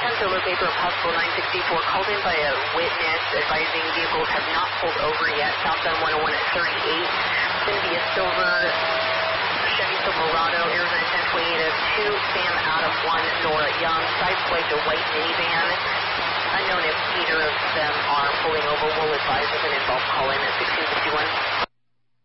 attempt to locate for a possible 964 called in by a witness advising vehicles have not pulled over yet. Southbound 101 at 38. Cynthia Silver, Chevy Silverado, Arizona 1028 of 2, Sam out of 1, Nora Young, sideswiped a white minivan. Unknown if either of them are pulling over. We'll advise with an involved call in at 1651.